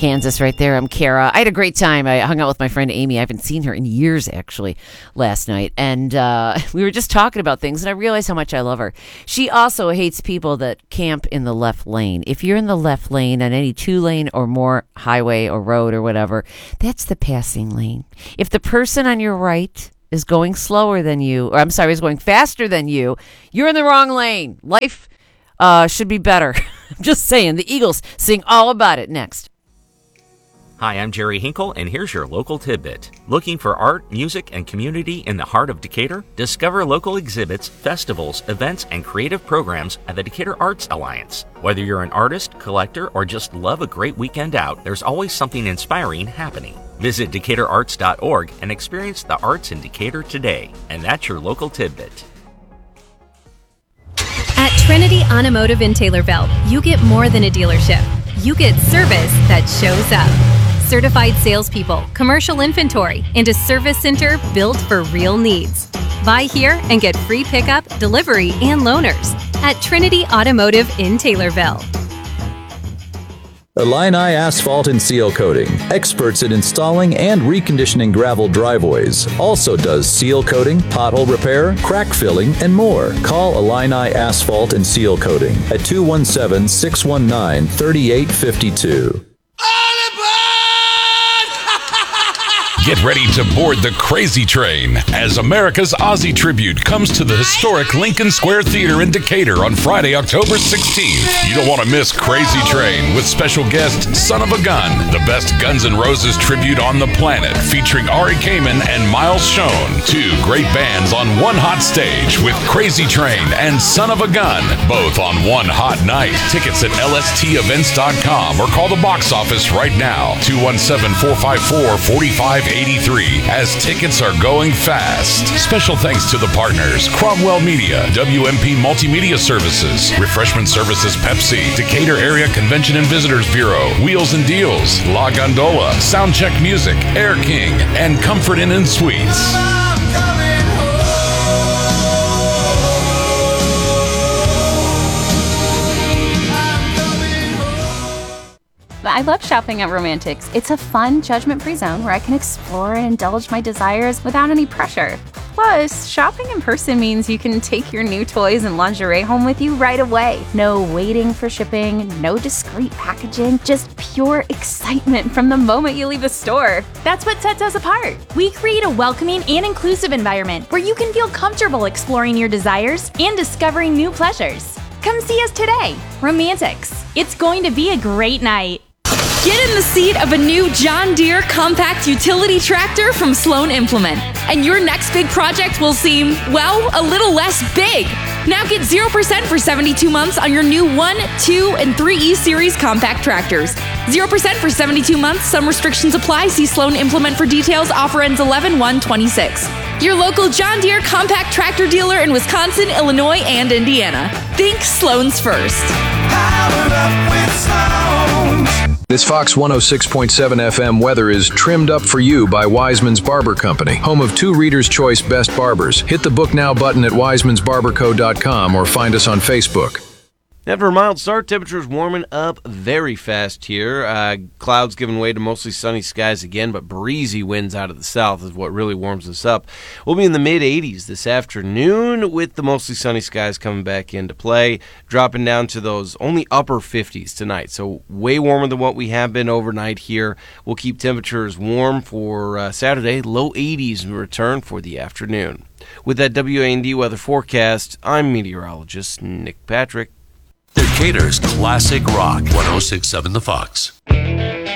Kansas right there. I'm Kara. I had a great time. I hung out with my friend Amy. I haven't seen her in years, actually, last night. And we were just talking about things, and I realized how much I love her. She also hates people that camp in the left lane. If you're in the left lane on any 2-lane or more highway or road or whatever, that's the passing lane. If the person on your right is going slower than you, or is going faster than you, you're in the wrong lane. Life should be better. I'm just saying. The Eagles sing all about it next. Hi, I'm Jerry Hinkle, and here's your local tidbit. Looking for art, music, and community in the heart of Decatur? Discover local exhibits, festivals, events, and creative programs at the Decatur Arts Alliance. Whether you're an artist, collector, or just love a great weekend out, there's always something inspiring happening. Visit DecaturArts.org and experience the arts in Decatur today. And that's your local tidbit. At Trinity Automotive in Taylorville, you get more than a dealership. You get service that shows up. Certified salespeople, commercial inventory, and a service center built for real needs. Buy here and get free pickup, delivery, and loaners at Trinity Automotive in Taylorville. Illini Asphalt and Seal Coating, experts at installing and reconditioning gravel driveways. Also does seal coating, pothole repair, crack filling, and more. Call Illini Asphalt and Seal Coating at 217-619-3852. Get ready to board the Crazy Train as America's Ozzy tribute comes to the historic Lincoln Square Theater in Decatur on Friday, October 16th. You don't want to miss Crazy Train with special guest Son of a Gun, the best Guns N' Roses tribute on the planet, featuring Ari Kamen and Miles Schoen. Two great bands on one hot stage with Crazy Train and Son of a Gun, both on one hot night. Tickets at lstevents.com or call the box office right now, 217-454-4583, as tickets are going fast. Special thanks to the partners, Cromwell Media, WMP Multimedia Services, Refreshment Services Pepsi, Decatur Area Convention and Visitors Bureau, Wheels and Deals, La Gondola, Soundcheck Music, Air King, and Comfort Inn and Suites. I love shopping at Romantics. It's a fun, judgment-free zone where I can explore and indulge my desires without any pressure. Plus, shopping in person means you can take your new toys and lingerie home with you right away. No waiting for shipping, no discreet packaging, just pure excitement from the moment you leave the store. That's what sets us apart. We create a welcoming and inclusive environment where you can feel comfortable exploring your desires and discovering new pleasures. Come see us today. Romantics. It's going to be a great night. Get in the seat of a new John Deere compact utility tractor from Sloan Implement, and your next big project will seem, well, a little less big. Now get 0% for 72 months on your new 1, 2, and 3E Series compact tractors. 0% for 72 months. Some restrictions apply. See Sloan Implement for details. Offer ends 11/1/26. Your local John Deere compact tractor dealer in Wisconsin, Illinois, and Indiana. Think Sloan's first. Powered up with Sloan. This Fox 106.7 FM weather is trimmed up for you by Wiseman's Barber Company, home of 2 Reader's Choice Best Barbers. Hit the Book Now button at wisemansbarberco.com or find us on Facebook. After a mild start, temperatures warming up very fast here. Clouds giving way to mostly sunny skies again, but breezy winds out of the south is what really warms us up. We'll be in the mid-80s this afternoon with the mostly sunny skies coming back into play, dropping down to those only upper 50s tonight. So way warmer than what we have been overnight here. We'll keep temperatures warm for Saturday, low 80s in return for the afternoon. With that WAND weather forecast, I'm meteorologist Nick Patrick. Decatur's classic rock, 106.7 The Fox.